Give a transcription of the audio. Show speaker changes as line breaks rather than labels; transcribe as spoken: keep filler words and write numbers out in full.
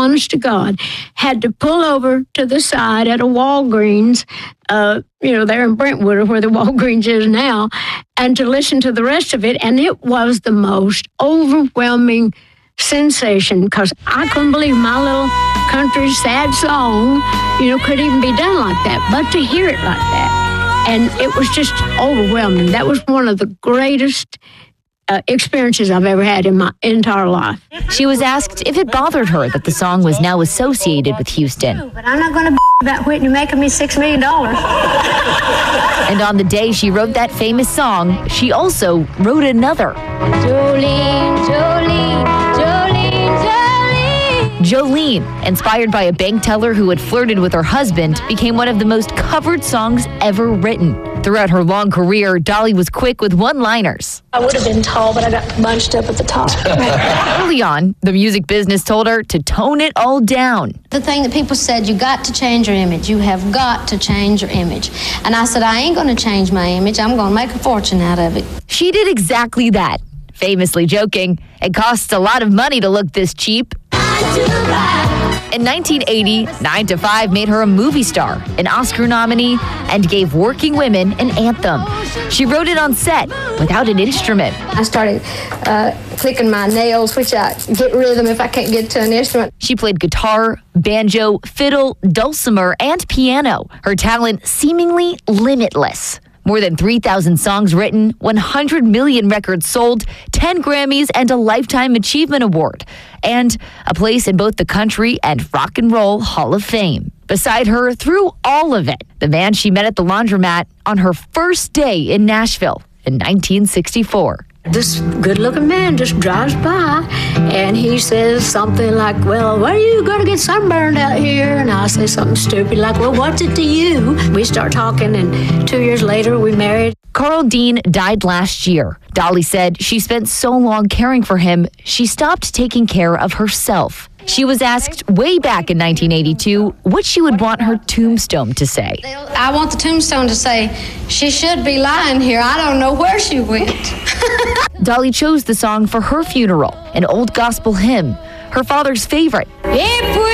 honest to God, had to pull over to the side at a Walgreens, uh, you know, there in Brentwood, where the Walgreens is now, and to listen to the rest of it. And it was the most overwhelming sensation, because I couldn't believe my little country sad song, you know, could even be done like that. But to hear it like that, and it was just overwhelming. That was one of the greatest uh, experiences I've ever had in my entire life.
She was asked if it bothered her that the song was now associated with Houston.
But I'm not going to about Whitney making me six million dollars.
And on the day she wrote that famous song, she also wrote another.
Jolene, Jolene, Jolene, Jolene.
Jolene, inspired by a bank teller who had flirted with her husband, became one of the most covered songs ever written. Throughout her long career, Dolly was quick with one-liners.
I would have been tall, but I got bunched up at the top.
Early on, the music business told her to tone it all down.
The thing that people said, you got to change your image. You have got to change your image. And I said, I ain't going to change my image. I'm going to make a fortune out of it.
She did exactly that, famously joking, it costs a lot of money to look this cheap. In nineteen eighty, nine to five made her a movie star, an Oscar nominee, and gave working women an anthem. She wrote it on set without an instrument.
I started uh, clicking my nails, which I get rhythm if I can't get to an instrument.
She played guitar, banjo, fiddle, dulcimer, and piano, her talent seemingly limitless. More than three thousand songs written, one hundred million records sold, ten Grammys, and a Lifetime Achievement Award, and a place in both the Country and Rock and Roll Hall of Fame. Beside her, through all of it, the man she met at the laundromat on her first day in Nashville in nineteen sixty-four.
This good-looking man just drives by, and he says something like, well, what are you going to get sunburned out here? And I say something stupid like, well, what's it to you? We start talking, and two years later, we married.
Carl Dean died last year. Dolly said she spent so long caring for him, she stopped taking care of herself. She was asked way back in nineteen eighty-two what she would want her tombstone to say.
I want the tombstone to say, she should be lying here. I don't know where she went.
Dolly chose the song for her funeral, an old gospel hymn, her father's favorite.
If we